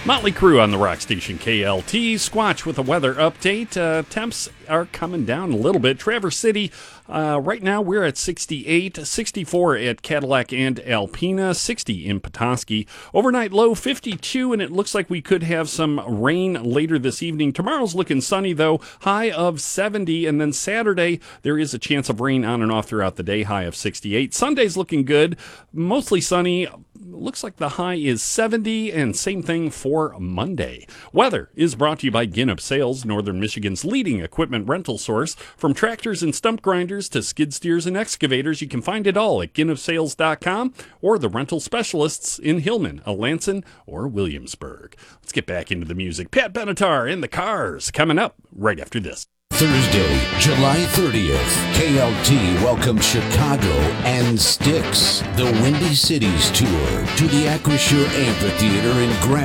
Motley Crue on the rock station KLT. Squatch with a weather update. Temps are coming down a little bit. Traverse City, right now we're at 68, 64 at Cadillac and Alpena, 60 in Petoskey. Overnight low 52, and it looks like we could have some rain later this evening. Tomorrow's looking sunny, though, high of 70, and then Saturday there is a chance of rain on and off throughout the day, high of 68. Sunday's looking good, mostly sunny. Looks like the high is 70, and same thing for Monday. Weather is brought to you by Ginup Sales, Northern Michigan's leading equipment rental source. From tractors and stump grinders to skid steers and excavators, you can find it all at GinupSales.com or the rental specialists in Hillman, Alanson, or Williamsburg. Let's get back into the music. Pat Benatar and the Cars coming up right after this. Thursday, July 30th, KLT welcomes Chicago and Styx, the Windy Cities Tour, to the Acrisure Amphitheater in Grand